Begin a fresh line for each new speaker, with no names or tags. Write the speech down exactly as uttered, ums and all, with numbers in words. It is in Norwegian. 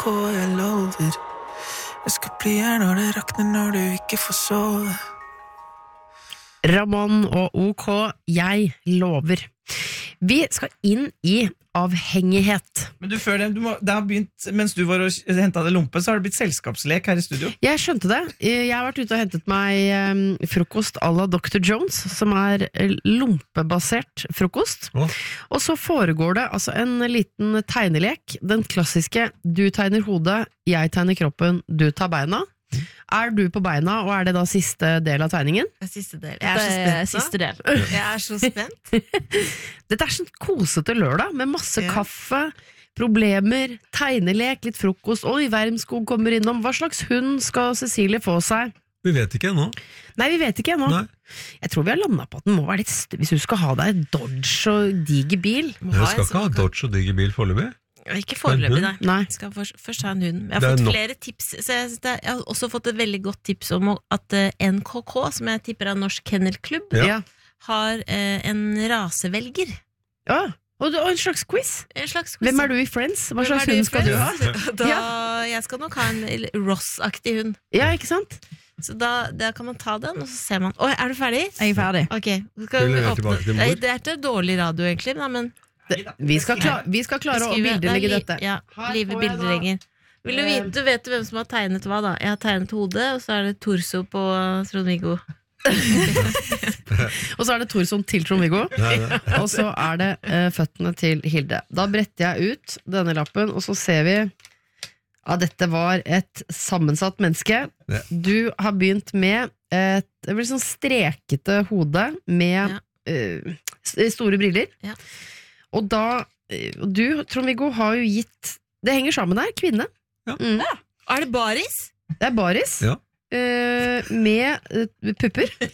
på, jeg lover. Jeg skal bli her når det rakner, når du ikke får sove.
Ramon og OK, jeg lover. Vi skal inn i avhengighet.
Men du, før det, du må, det har begynt, mens du var og hentet det lompe, så har det blitt selskapslek her i studio.
Jeg skjønte det. Jeg har vært ute og hentet meg um, frokost à la doktor Jones, som er lompebasert frokost.
Oh. Og
så foregår det altså en liten tegnelek. Den klassiske, du tegner hodet, jeg tegner kroppen, du tar beina. Er du på beina, og er det da siste del av tegningen?
Siste del.
Jeg er så spent. Siste del.
Jeg er så spent.
Dette er sånn kosete lørdag, med masse
Ja.
kaffe, problemer, tegnelek, litt frokost. Oi, Vermskog kommer innom. Hva slags hund skal Cecilie få seg?
Vi vet ikke ennå.
Nei, vi vet ikke ennå.
Nei.
Jeg tror vi har landet på at den må være litt st- hvis du skal ha deg en Dodge og diger bil.
Jeg skal ikke ha Dodge og diger bil foreløpig.
Ikke foreløpig, nei.
Nei.
Jeg skal først, først ha en hund. Jeg har
Det er
fått
nok.
flere tips. Så jeg, det, jeg har også fått et veldig godt tips om at eh, N K K, som jeg tipper er Norsk Kennelklubb,
Ja.
Ja.
har eh, en rasevelger.
Ja. Og, og en slags quiz.
En slags quiz.
Hvem er du i Friends? Hva
Hvem
slags
er du i
hund skal du ha?
Friends? Da, Jeg skal nok ha en Ross-aktig hund.
Ja, ikke sant?
Så da, da kan man ta den, og så ser man. Oi, er du ferdig?
Jeg er ferdig.
Ok, skal
Skal vi
vi
levere
åpne?
tilbake til mor?
Nei, det er ikke dårlig radio egentlig, da, men
Det, vi, skal kla- vi skal klare å
Skriver-
bildelegge
det er li-
dette.
Ja,
Her
livet
får jeg da-
bildelegger. Vil du vite, du vet hvem som har tegnet hva da? Jeg har tegnet hodet, og så er det torso på Trond-Viggo.
Og så er det Torson til Trond-Viggo.
Nei, nei.
Og så er det eh, føttene til Hilde. Da bretter jeg ut denne lappen, og så ser vi ja, dette var et sammensatt menneske.
Ja.
Du har begynt med et det blir sånn strekete hode med
Ja.
eh, st- store briller.
Ja.
Og da eh, og du, Trond-Viggo, har jo gitt det henger sammen der, kvinne.
Ja.
Mm.
Er det baris?
Det er baris.
Ja.
eh, med eh, pupper.